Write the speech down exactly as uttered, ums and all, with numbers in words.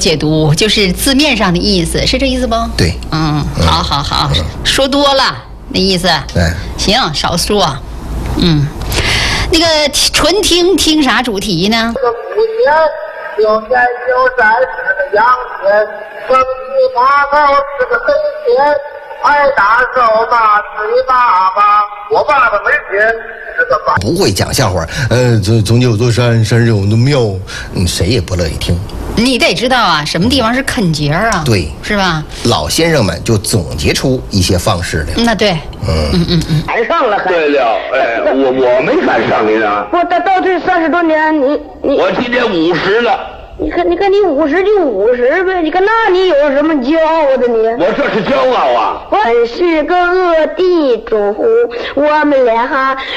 解读，就是字面上的意思，是这意思不？ 对， 嗯， 嗯好好好， 嗯说多了那意思。 对， 行，少说。嗯，那个纯听听啥主题呢？ 这个古田有年有山是个阳天，生于马高是个黑天，挨打受骂是你爸爸，我爸爸没钱是个爸。 不会讲笑话，呃，总总有座山，山上有座庙，嗯，谁也不乐意听。 你得知道啊，什么地方是坑节儿啊？ 对， 是吧？ 老先生们就总结出一些方式来。 那对， 嗯嗯嗯嗯， 赶上了还。 对了，哎，我我没赶上你呢， 我到到这三十多年，你你我今年五十了。 你看你看你五十就五十呗，你看那你有什么骄傲的你？ 我这是骄傲啊！ 我是个恶地主，我们俩